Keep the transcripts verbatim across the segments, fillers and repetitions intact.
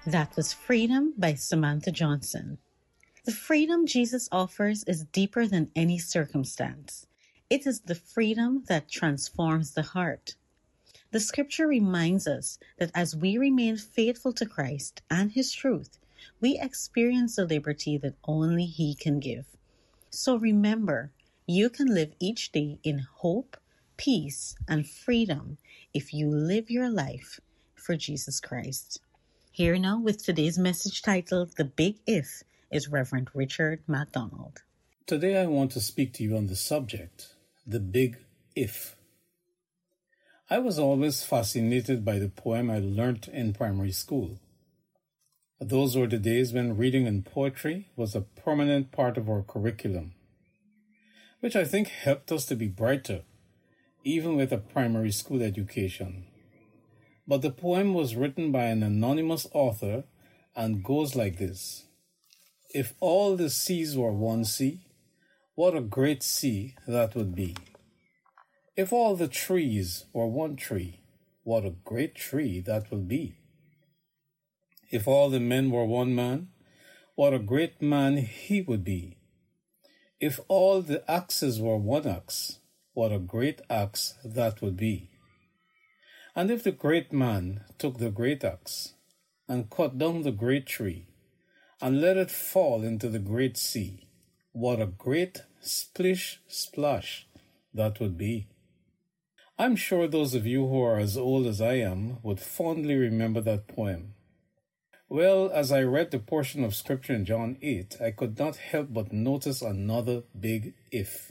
That was Freedom by Samantha Johnson. The freedom Jesus offers is deeper than any circumstance. It is the freedom that transforms the heart. The scripture reminds us that as we remain faithful to Christ and His truth, we experience the liberty that only He can give. So remember, you can live each day in hope, peace, and freedom if you live your life for Jesus Christ. Here now with today's message titled, The Big If, is Reverend Richard MacDonald. Today I want to speak to you on the subject, The Big If. I was always fascinated by the poem I learnt in primary school. Those were the days when reading and poetry was a prominent part of our curriculum, which I think helped us to be brighter, even with a primary school education. But the poem was written by an anonymous author and goes like this. If all the seas were one sea, what a great sea that would be. If all the trees were one tree, what a great tree that would be. If all the men were one man, what a great man he would be. If all the axes were one axe, what a great axe that would be. And if the great man took the great axe and cut down the great tree and let it fall into the great sea, what a great splish splash that would be. I'm sure those of you who are as old as I am would fondly remember that poem. Well, as I read the portion of scripture in John eight, I could not help but notice another big if.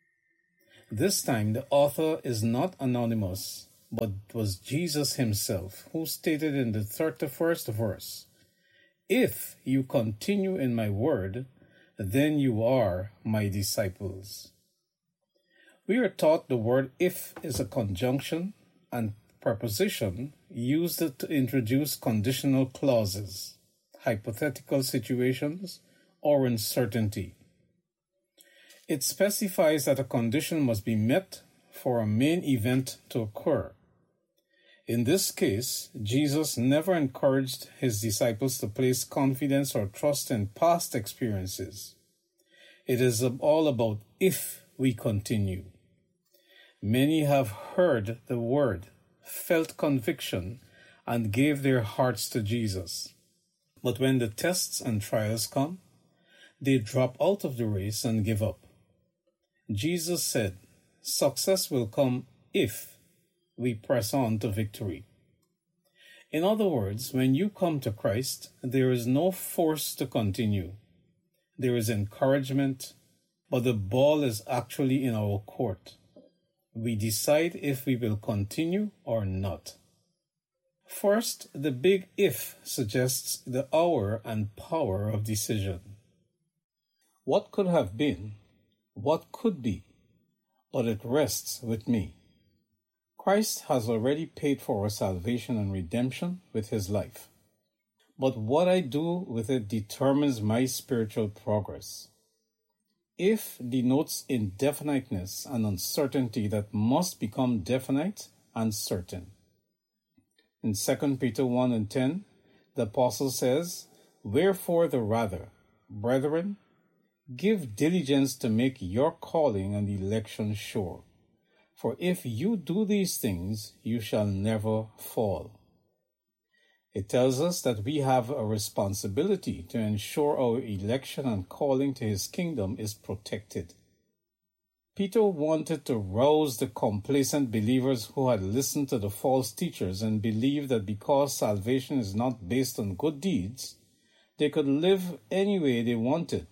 This time the author is not anonymous, but was Jesus himself, who stated in the thirty-first verse, If you continue in my word, then you are my disciples. We are taught the word if is a conjunction and preposition used to introduce conditional clauses, hypothetical situations, or uncertainty. It specifies that a condition must be met for a main event to occur. In this case, Jesus never encouraged his disciples to place confidence or trust in past experiences. It is all about if we continue. Many have heard the word, felt conviction, and gave their hearts to Jesus. But when the tests and trials come, they drop out of the race and give up. Jesus said, success will come if we press on to victory. In other words, when you come to Christ, there is no force to continue. There is encouragement, but the ball is actually in our court. We decide if we will continue or not. First, the big if suggests the hour and power of decision. What could have been, what could be, but it rests with me. Christ has already paid for our salvation and redemption with his life. But what I do with it determines my spiritual progress. If denotes indefiniteness and uncertainty that must become definite and certain. In Second Peter one and ten, the apostle says, Wherefore the rather, brethren, give diligence to make your calling and election sure. For if you do these things, you shall never fall. It tells us that we have a responsibility to ensure our election and calling to his kingdom is protected. Peter wanted to rouse the complacent believers who had listened to the false teachers and believed that because salvation is not based on good deeds, they could live any way they wanted.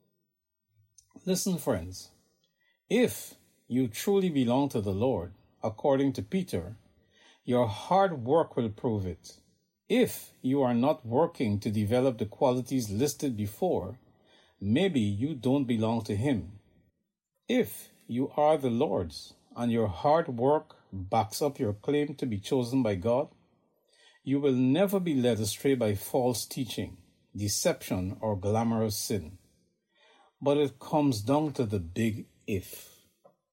Listen, friends, if you truly belong to the Lord, according to Peter, your hard work will prove it. If you are not working to develop the qualities listed before, maybe you don't belong to him. If you are the Lord's and your hard work backs up your claim to be chosen by God, you will never be led astray by false teaching, deception, or glamorous sin. But it comes down to the big if.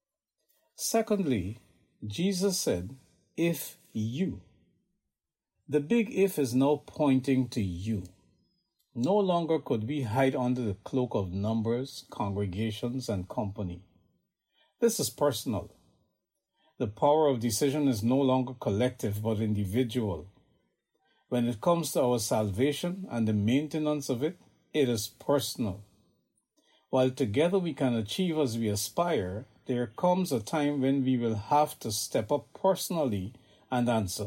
Secondly, Jesus said, if you. The big if is now pointing to you. No longer could we hide under the cloak of numbers, congregations, and company. This is personal. The power of decision is no longer collective but individual. When it comes to our salvation and the maintenance of it, it is personal. While together we can achieve as we aspire, there comes a time when we will have to step up personally and answer.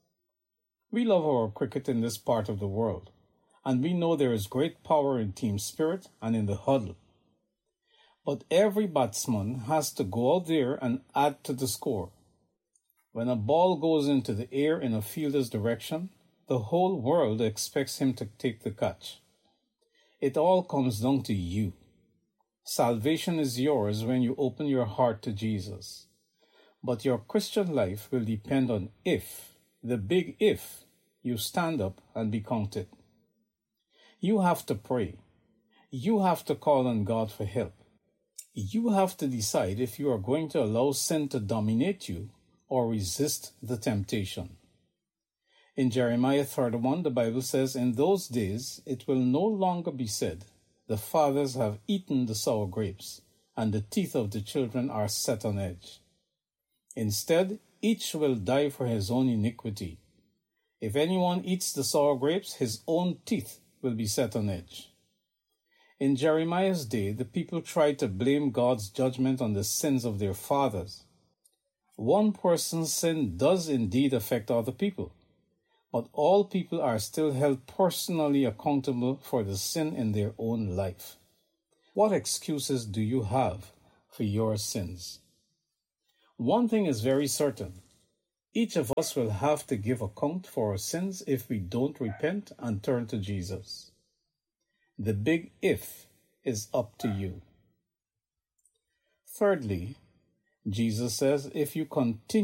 We love our cricket in this part of the world, and we know there is great power in team spirit and in the huddle. But every batsman has to go out there and add to the score. When a ball goes into the air in a fielder's direction, the whole world expects him to take the catch. It all comes down to you. Salvation is yours when you open your heart to Jesus. But your Christian life will depend on if, the big if, you stand up and be counted. You have to pray. You have to call on God for help. You have to decide if you are going to allow sin to dominate you or resist the temptation. In Jeremiah thirty-one, the Bible says, "In those days it will no longer be said, 'The fathers have eaten the sour grapes, and the teeth of the children are set on edge.' Instead, each will die for his own iniquity. If anyone eats the sour grapes, his own teeth will be set on edge." In Jeremiah's day, the people tried to blame God's judgment on the sins of their fathers. One person's sin does indeed affect other people, but all people are still held personally accountable for the sin in their own life. What excuses do you have for your sins? One thing is very certain. Each of us will have to give account for our sins if we don't repent and turn to Jesus. The big if is up to you. Thirdly, Jesus says, if you continue